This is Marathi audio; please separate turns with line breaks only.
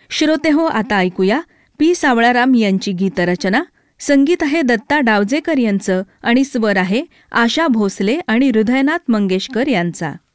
श्रोतेहो, आता ऐकूया पी. सावळाराम यांची गीतरचना. संगीत आहे दत्ता डावजेकर यांचं आणि स्वर आहे आशा भोसले आणि हृदयनाथ मंगेशकर यांचा.